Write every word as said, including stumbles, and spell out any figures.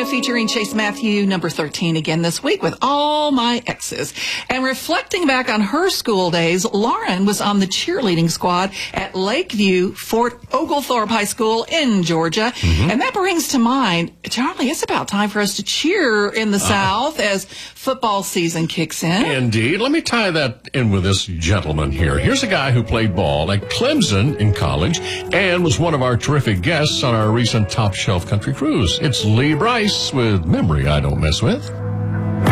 Dana featuring Chase Matthew, number thirteen, again this week with All My Exes. And reflecting back on her school days, Lauren was on the cheerleading squad at Lakeview Fort Oglethorpe High School in Georgia. Mm-hmm. And that brings to mind, Charlie, it's about time for us to cheer in the uh, South as football season kicks in. Indeed. Let me tie that in with this gentleman here. Here's a guy who played ball at Clemson in college and was one of our terrific guests on our recent Top Shelf Country Cruise. It's Lee Brice with Memory I Don't Mess With.